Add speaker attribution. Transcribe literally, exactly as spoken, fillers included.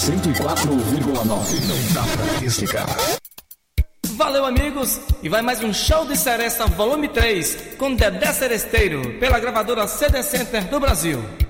Speaker 1: cento e quatro vírgula nove. Não dá pra desligar.
Speaker 2: Valeu, amigos, e vai mais um Show de Seresta volume três com Dedé Seresteiro pela gravadora C D Center do Brasil.